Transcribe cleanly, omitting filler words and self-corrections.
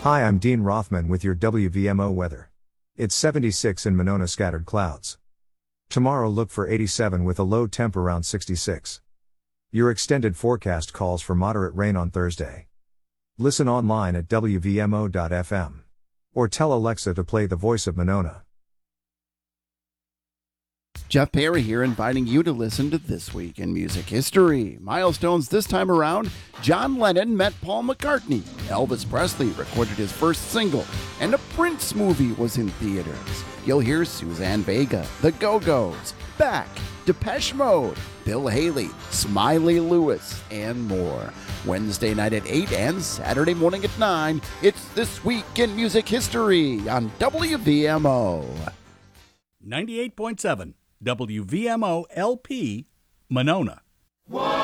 Hi, I'm Dean Rothman with your WVMO weather. It's 76 in Monona, scattered clouds. Tomorrow look for 87 with a low temp around 66. Your extended forecast calls for moderate rain on Thursday. Listen online at WVMO.fm. Or tell Alexa to play The Voice of Monona. Jeff Perry here, inviting you to listen to This Week in Music History. Milestones this time around: John Lennon met Paul McCartney, Elvis Presley recorded his first single, and a Prince movie was in theaters. You'll hear Suzanne Vega, The Go-Go's, Beck, Depeche Mode, Bill Haley, Smiley Lewis, and more. Wednesday night at 8 and Saturday morning at 9, it's This Week in Music History on WVMO. 98.7 WVMO LP, Monona.